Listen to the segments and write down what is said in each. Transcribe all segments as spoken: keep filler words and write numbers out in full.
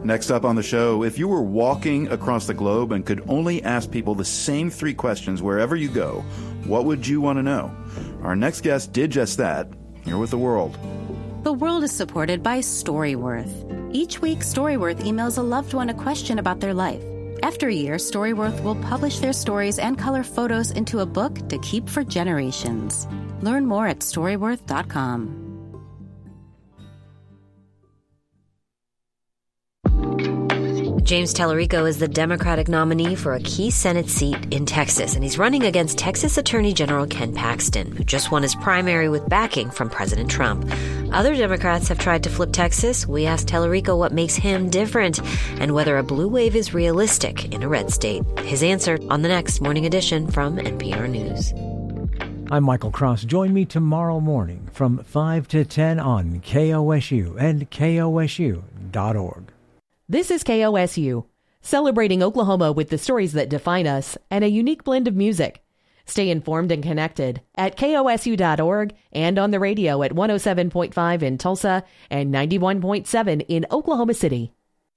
Next up on the show, if you were walking across the globe and could only ask people the same three questions wherever you go, what would you want to know? Our next guest did just that. Here with The World. The World is supported by Storyworth. Each week, Storyworth emails a loved one a question about their life. After a year, Storyworth will publish their stories and color photos into a book to keep for generations. Learn more at storyworth dot com. James Tallarico is the Democratic nominee for a key Senate seat in Texas, and he's running against Texas Attorney General Ken Paxton, who just won his primary with backing from President Trump. Other Democrats have tried to flip Texas. We asked Tallarico what makes him different and whether a blue wave is realistic in a red state. His answer on the next Morning Edition from N P R News. I'm Michael Cross. Join me tomorrow morning from five to ten on K O S U and K O S U dot org. This is K O S U, celebrating Oklahoma with the stories that define us and a unique blend of music. Stay informed and connected at K O S U dot org and on the radio at one oh seven point five in Tulsa and ninety-one point seven in Oklahoma City.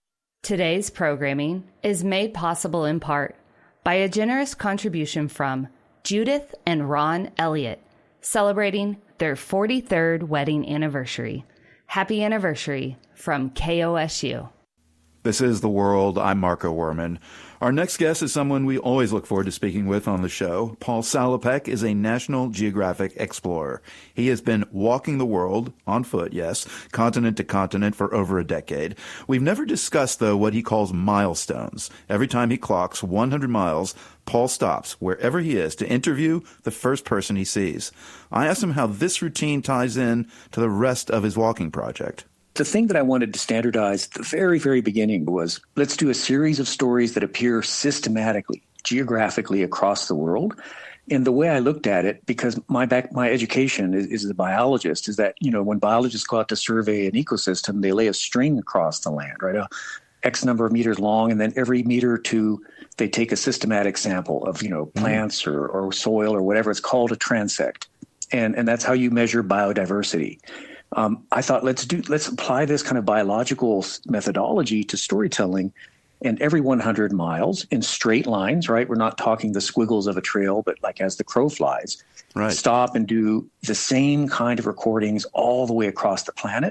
Today's programming is made possible in part by a generous contribution from Judith and Ron Elliott, celebrating their forty-third wedding anniversary. Happy anniversary from K O S U. This is The World. I'm Marco Werman. Our next guest is someone we always look forward to speaking with on the show. Paul Salopek is a National Geographic explorer. He has been walking the world, on foot, yes, continent to continent for over a decade. We've never discussed, though, what he calls milestones. Every time he clocks one hundred miles, Paul stops wherever he is to interview the first person he sees. I asked him how this routine ties in to the rest of his walking project. The thing that I wanted to standardize at the very, very beginning was let's do a series of stories that appear systematically, geographically across the world. And the way I looked at it, because my back, my education is, is as a biologist, is that, you know, when biologists go out to survey an ecosystem, they lay a string across the land, right? A X number of meters long, and then every meter or two, they take a systematic sample of, you know, plants or, or soil or whatever. It's called a transect. And, and that's how you measure biodiversity. Um, I thought let's do let's apply this kind of biological methodology to storytelling, and every one hundred miles in straight lines, right? We're not talking the squiggles of a trail, but like as the crow flies, right. Stop and do the same kind of recordings all the way across the planet.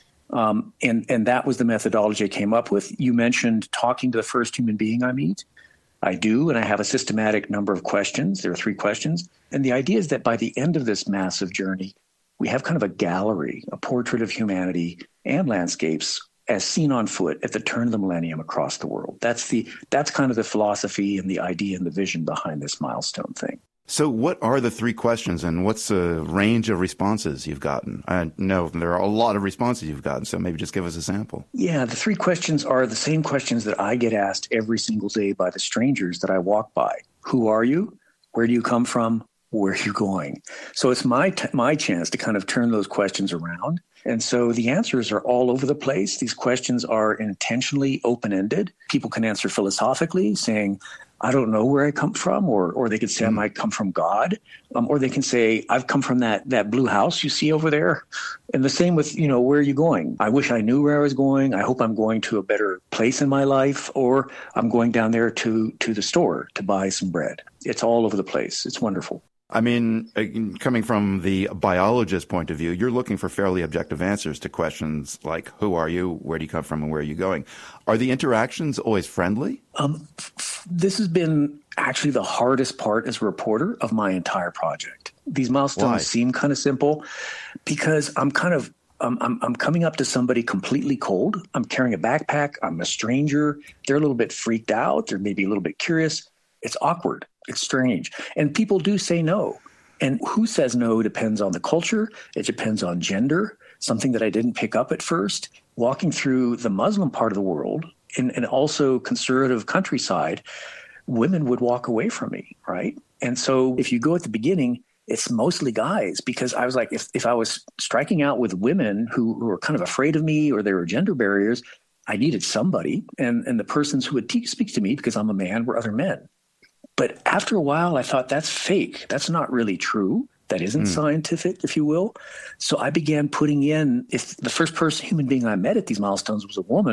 Um, and and that was the methodology I came up with. You mentioned talking to the first human being I meet. I do, and I have a systematic number of questions. There are three questions, and the idea is that by the end of this massive journey, we have kind of a gallery, a portrait of humanity and landscapes as seen on foot at the turn of the millennium across the world. That's the that's kind of the philosophy and the idea and the vision behind this milestone thing. So what are the three questions, and what's the range of responses you've gotten? I know there are a lot of responses you've gotten, so maybe just give us a sample. Yeah, the three questions are the same questions that I get asked every single day by the strangers that I walk by. Who are you? Where do you come from? Where are you going? So it's my t- my chance to kind of turn those questions around. And so the answers are all over the place. These questions are intentionally open-ended. People can answer philosophically, saying, I don't know where I come from, or or they could say, mm-hmm. I might come from God, um, or they can say, I've come from that that blue house you see over there. And the same with, you know, where are you going? I wish I knew where I was going. I hope I'm going to a better place in my life, or I'm going down there to to the store to buy some bread. It's all over the place. It's wonderful. I mean, coming from the biologist point of view, you're looking for fairly objective answers to questions like, who are you, where do you come from, and where are you going? Are the interactions always friendly? Um, this has been actually the hardest part as a reporter of my entire project. These milestones Why? seem kind of simple because I'm kind of um, I'm, I'm coming up to somebody completely cold. I'm carrying a backpack. I'm a stranger. They're a little bit freaked out. They're maybe a little bit curious. It's awkward. It's strange. And people do say no. And who says no depends on the culture. It depends on gender, something that I didn't pick up at first. Walking through the Muslim part of the world and, and also conservative countryside, women would walk away from me, right? And so if you go at the beginning, it's mostly guys, because I was like, if, if I was striking out with women who, who were kind of afraid of me or there were gender barriers, I needed somebody. And, and the persons who would te- speak to me, because I'm a man, were other men. But after a while, I thought that's fake. That's not really true. That isn't mm. scientific, if you will. So I began putting in, if the first person, human being I met at these milestones was a woman,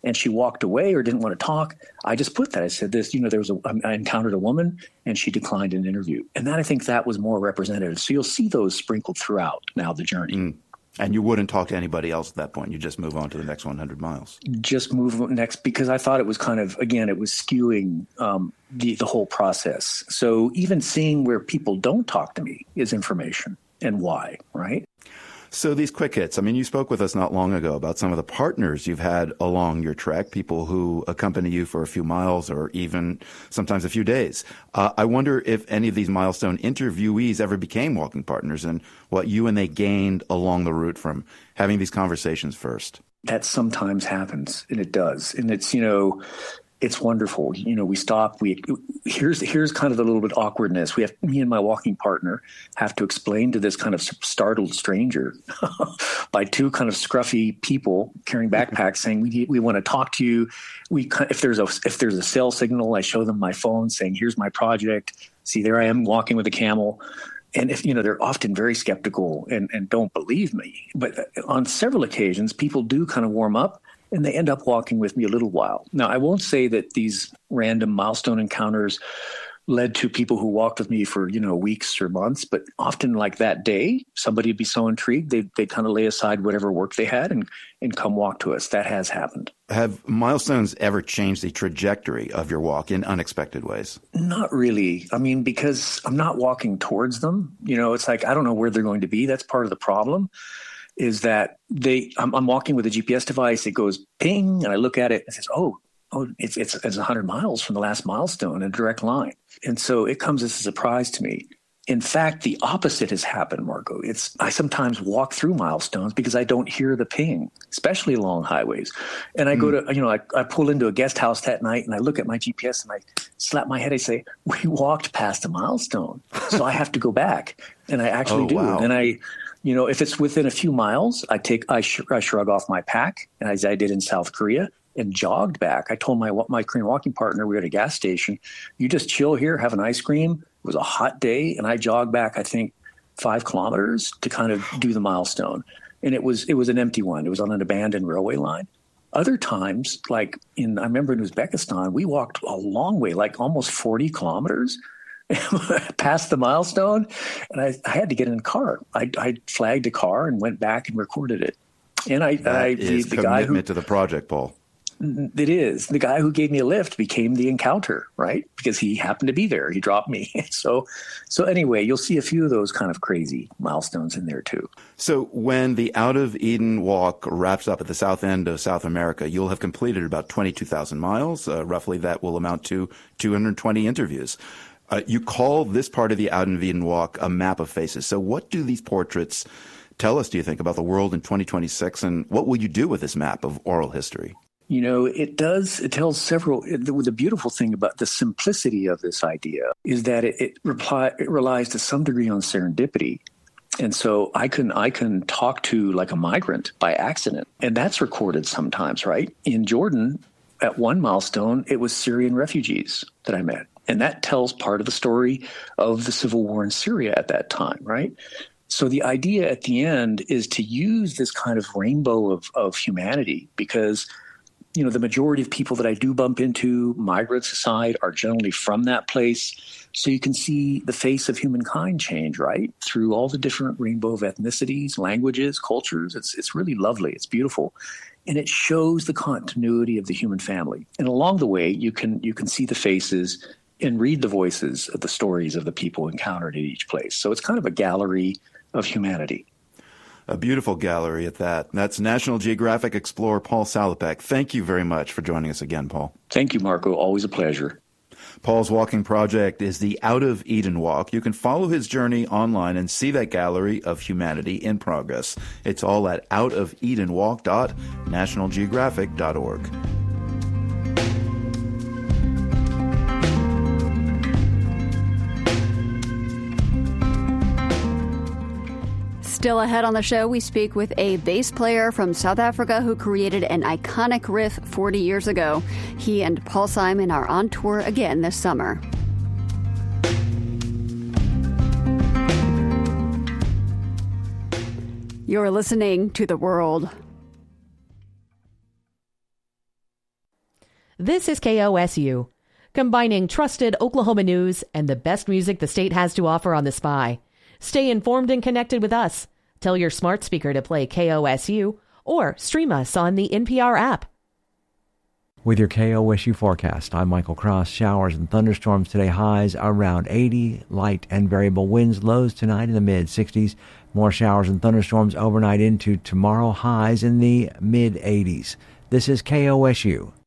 and she walked away or didn't want to talk, I just put that. I said this, you know, there was a, I encountered a woman and she declined an interview. And that, I think that was more representative. So you'll see those sprinkled throughout now the journey. Mm. And you wouldn't talk to anybody else at that point. You just move on to the next one hundred miles. Just move next, because I thought it was kind of, again, it was skewing um, the, the whole process. So even seeing where people don't talk to me is information, and why, right? So these quick hits, I mean, you spoke with us not long ago about some of the partners you've had along your trek, people who accompany you for a few miles or even sometimes a few days. Uh, I wonder if any of these milestone interviewees ever became walking partners and what you and they gained along the route from having these conversations first. That sometimes happens, and it does. And it's, you know, it's wonderful. You know, we stop, we, here's, here's kind of the little bit awkwardness. We have, me and my walking partner have to explain to this kind of startled stranger by two kind of scruffy people carrying backpacks saying, we need, we want to talk to you. We, if there's a, if there's a cell signal, I show them my phone saying, here's my project. See, there I am walking with a camel. And if, you know, they're often very skeptical and, and don't believe me. But on several occasions, people do kind of warm up, and they end up walking with me a little while. Now, I won't say that these random milestone encounters led to people who walked with me for, you know, weeks or months, but often like that day, somebody would be so intrigued, they they kind of lay aside whatever work they had and, and come walk to us. That has happened. Have milestones ever changed the trajectory of your walk in unexpected ways? Not really. I mean, because I'm not walking towards them. You know, it's like, I don't know where they're going to be. That's part of the problem. Is that they, I'm, I'm walking with a G P S device, it goes ping, and I look at it and it says, oh, oh, it's, it's, it's one hundred miles from the last milestone in a direct line. And so it comes as a surprise to me. In fact, the opposite has happened, Marco. It's, I sometimes walk through milestones because I don't hear the ping, especially along highways. And I mm. go to, you know, I, I pull into a guest house that night and I look at my G P S and I slap my head. I say, we walked past a milestone. So I have to go back. And I actually oh, do. Wow. And I, You know, if it's within a few miles, I take I, sh- I shrug off my pack, and as I did in South Korea, and jogged back. I told my my Korean walking partner, we were at a gas station, you just chill here, have an ice cream. It was a hot day, and I jogged back, I think, five kilometers to kind of do the milestone. And it was it was an empty one. It was on an abandoned railway line. Other times, like in, I remember in Uzbekistan, we walked a long way, like almost forty kilometers. Past the milestone, and I, I had to get in a car. I, I flagged a car and went back and recorded it. And I, that I is the, the commitment guy who, to the project, Paul. It is. The guy who gave me a lift became the encounter, right? Because he happened to be there. He dropped me. So, so anyway, you'll see a few of those kind of crazy milestones in there too. So when the Out of Eden Walk wraps up at the south end of South America, you'll have completed about twenty-two thousand miles. Uh, roughly that will amount to two hundred twenty interviews. Uh, you call this part of the Out of Eden Walk a map of faces. So what do these portraits tell us, do you think, about the world in twenty twenty-six, and what will you do with this map of oral history? You know, it does, it tells several, it, the, the beautiful thing about the simplicity of this idea is that it, it, reply, it relies to some degree on serendipity. And so I can, I can talk to like a migrant by accident, and that's recorded sometimes, right? In Jordan, at one milestone, it was Syrian refugees that I met. And that tells part of the story of the civil war in Syria at that time, right? So the idea at the end is to use this kind of rainbow of, of humanity because, you know, the majority of people that I do bump into, migrants aside, are generally from that place. So you can see the face of humankind change, right? Through all the different rainbow of ethnicities, languages, cultures. It's it's really lovely. It's beautiful. And it shows the continuity of the human family. And along the way, you can you can see the faces and read the voices of the stories of the people encountered at each place. So it's kind of a gallery of humanity. A beautiful gallery at that. That's National Geographic explorer Paul Salopek. Thank you very much for joining us again, Paul. Thank you, Marco. Always a pleasure. Paul's walking project is the Out of Eden Walk. You can follow his journey online and see that gallery of humanity in progress. It's all at out of eden walk dot national geographic dot org. Still ahead on the show, we speak with a bass player from South Africa who created an iconic riff forty years ago. He and Paul Simon are on tour again this summer. You're listening to The World. This is K O S U, combining trusted Oklahoma news and the best music the state has to offer on the Spy. Stay informed and connected with us. Tell your smart speaker to play K O S U or stream us on the N P R app. With your K O S U forecast, I'm Michael Cross. Showers and thunderstorms today, highs around eighty, light and variable winds, lows tonight in the mid-sixties. More showers and thunderstorms overnight into tomorrow, highs in the mid-eighties. This is K O S U.